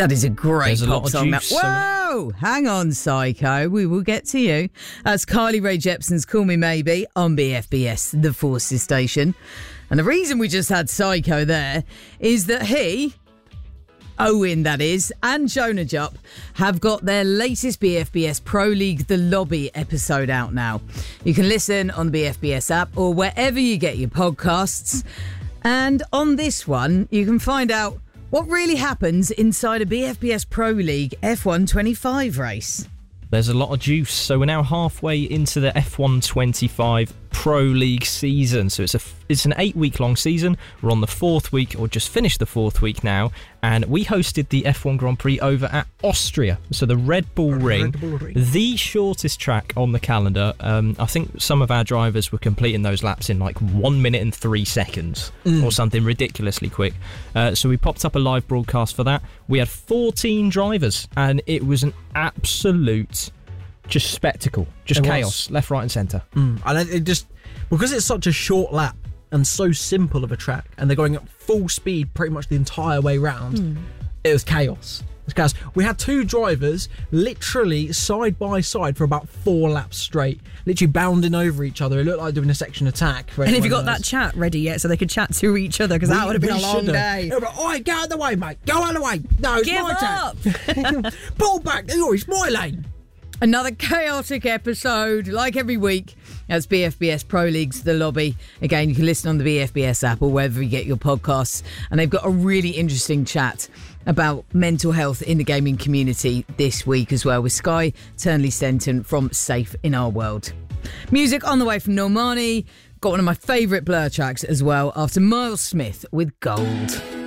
That is a great There's a pop lot of song. juice, Whoa! Hang on, Psycho. We will get to you. That's Kylie Rae Jepsen's Call Me Maybe on BFBS, the Forces station. And the reason we just had Psycho there is that Owen, that is, and Jonah Jupp have got their latest BFBS Pro League The Lobby episode out now. You can listen on the BFBS app or wherever you get your podcasts. And on this one, you can find out what really happens inside a BFBS Pro League F1 25 race. There's a lot of juice. So we're now halfway into the F1 25 Pro League season. So it's an 8-week-long season. We're on the 4th week, or just finished the 4th week now. And we hosted the F1 Grand Prix over at Austria. So the Red Bull Ring, the shortest track on the calendar. I think some of our drivers were completing those laps in like 1 minute and 3 seconds or something ridiculously quick. So we popped up a live broadcast for that. We had 14 drivers and it was an absolute just spectacle, just chaos, left, right and centre. And it just, because it's such a short lap and so simple of a track, and they're going at full speed pretty much the entire way round, it was chaos. We had 2 drivers literally side by side for about 4 laps straight, literally bounding over each other. It looked like doing a section attack. And have you got that chat ready yet so they could chat to each other? Because that would have been a long day. Oi, get out of the way, mate. Go out of the way. No, it's Give my up. turn. Pull back. Oh, it's my lane. Another chaotic episode, like every week. That's BFBS Pro League's The Lobby. Again, you can listen on the BFBS app or wherever you get your podcasts. And they've got a really interesting chat about mental health in the gaming community this week as well, with Sky Turnley-Stenton from Safe in Our World. Music on the way from Normani. Got one of my favourite Blur tracks as well, after Miles Smith with Gold.